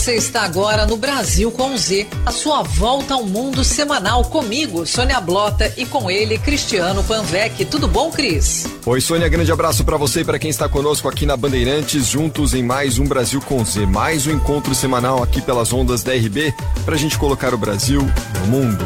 Você está agora no Brasil com Z, a sua volta ao mundo semanal comigo, Sônia Blota, e com ele, Cristiano Panvec. Tudo bom, Cris? Oi, Sônia, grande abraço para você e para quem está conosco aqui na Bandeirantes, juntos em mais um Brasil com Z, mais um encontro semanal aqui pelas ondas da RB, para a gente colocar o Brasil no mundo.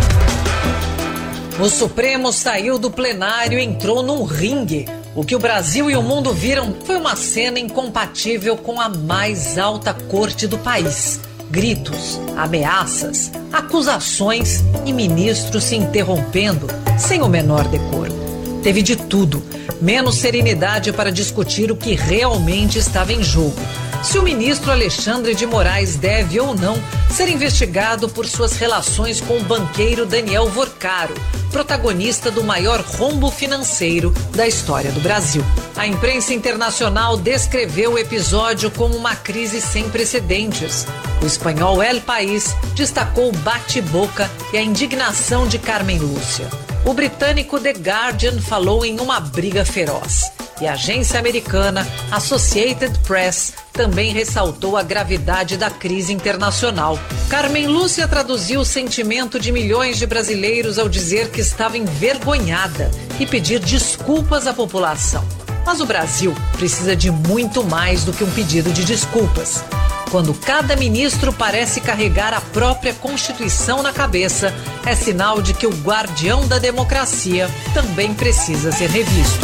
O Supremo saiu do plenário e entrou num ringue. O que o Brasil e o mundo viram foi uma cena incompatível com a mais alta corte do país. Gritos, ameaças, acusações e ministros se interrompendo sem o menor decoro. Teve de tudo, menos serenidade para discutir o que realmente estava em jogo. Se o ministro Alexandre de Moraes deve ou não ser investigado por suas relações com o banqueiro Daniel Vorcaro, protagonista do maior rombo financeiro da história do Brasil. A imprensa internacional descreveu o episódio como uma crise sem precedentes. O espanhol El País destacou o bate-boca e a indignação de Carmen Lúcia. O britânico The Guardian falou em uma briga feroz. E a agência americana Associated Press também ressaltou a gravidade da crise internacional. Carmen Lúcia traduziu o sentimento de milhões de brasileiros ao dizer que estava envergonhada e pedir desculpas à população. Mas o Brasil precisa de muito mais do que um pedido de desculpas. Quando cada ministro parece carregar a própria Constituição na cabeça, é sinal de que o guardião da democracia também precisa ser revisto.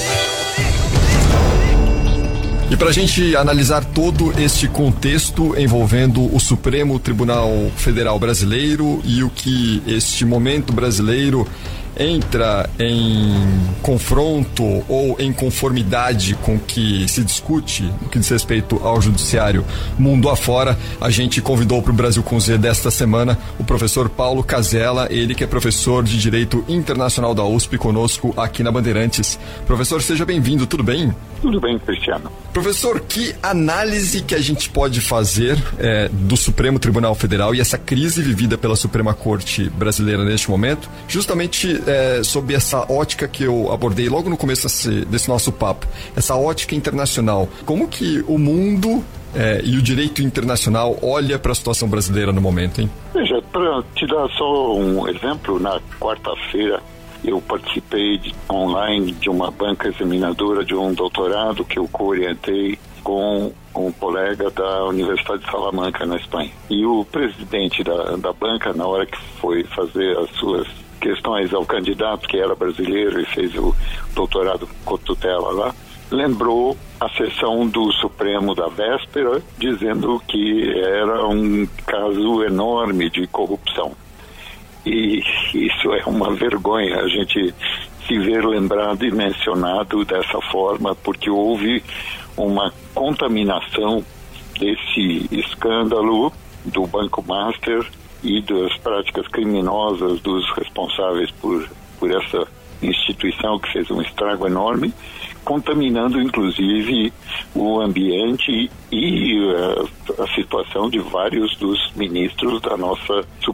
E para a gente analisar todo este contexto envolvendo o Supremo Tribunal Federal Brasileiro e o que este momento brasileiro entra em confronto ou em conformidade com o que se discute no que diz respeito ao judiciário mundo afora, a gente convidou para o Brasil com Z desta semana o professor Paulo Casella, ele que é professor de Direito Internacional da USP, conosco aqui na Bandeirantes. Professor, seja bem-vindo, tudo bem? Tudo bem, Cristiano. Professor, que análise que a gente pode fazer do Supremo Tribunal Federal e essa crise vivida pela Suprema Corte Brasileira neste momento, justamente sob essa ótica que eu abordei logo no começo desse nosso papo, essa ótica internacional. Como que o mundo e o direito internacional olha para a situação brasileira no momento, hein? Veja, para te dar só um exemplo, na quarta-feira eu participei online de uma banca examinadora de um doutorado que eu co-orientei com um colega da Universidade de Salamanca, na Espanha. E o presidente da banca, na hora que foi fazer as suas questões ao candidato, que era brasileiro e fez o doutorado com tutela lá, lembrou a sessão do Supremo da véspera, dizendo que era um caso enorme de corrupção. E isso é uma vergonha, a gente se ver lembrado e mencionado dessa forma, porque houve uma contaminação desse escândalo do Banco Master e das práticas criminosas dos responsáveis por essa instituição que fez um estrago enorme, contaminando inclusive o ambiente e a situação de vários dos ministros da nossa